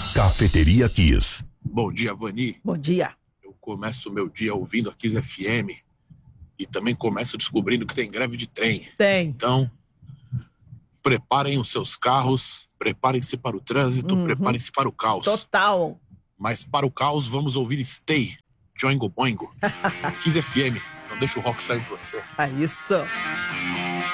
Cafeteria Kiss. Bom dia, Vani. Bom dia. Eu começo o meu dia ouvindo a Kiss FM e também começo descobrindo que tem greve de trem. Tem. Então, preparem os seus carros, preparem-se para o trânsito, preparem-se para o caos. Total. Mas para o caos, vamos ouvir Stay, Joingo Boingo. Kiss FM, não deixa o rock sair de você. É isso.